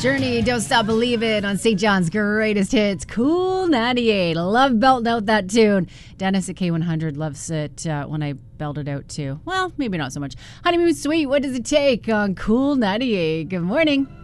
Journey, Don't Stop Believin' on St. John's Greatest Hits. Cool 98. Love belting out that tune. Dennis at K100 loves it when I belt it out too. Well, maybe not so much. Honeymoon Suite, what does it take on Cool 98? Good morning.